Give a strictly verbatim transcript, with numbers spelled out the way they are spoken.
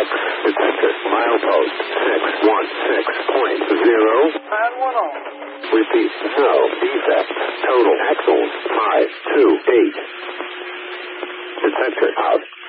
X. Detector. Milepost six one six point zero. And one on. Repeat. No defect. Total axles five two eight. Detector out.